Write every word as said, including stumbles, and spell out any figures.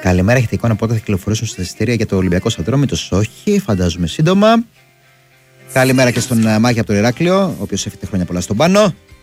Καλημέρα, έχετε εικόνα πότε θα κυκλοφορήσουν στα εισιτήρια για το Ολυμπιακό Σταυρόμητος? Όχι, φαντάζομαι σύντομα. Καλημέρα και στον Μάκη από το Ηράκλειο, ο οποίος έφυγε χρόνια πολλά στον Πάνο.